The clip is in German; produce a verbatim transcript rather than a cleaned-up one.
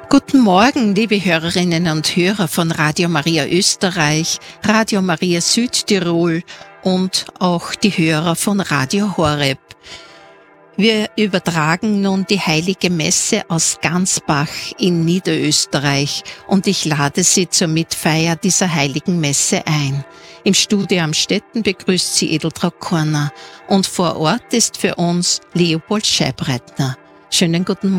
Guten Morgen, liebe Hörerinnen und Hörer von Radio Maria Österreich, Radio Maria Südtirol und auch die Hörer von Radio Horeb. Wir übertragen nun die Heilige Messe aus Gansbach in Niederösterreich und ich lade Sie zur Mitfeier dieser Heiligen Messe ein. Im Studio Amstetten begrüßt Sie Edeltraud Korner und vor Ort ist für uns Leopold Scheibreitner. Schönen guten Morgen.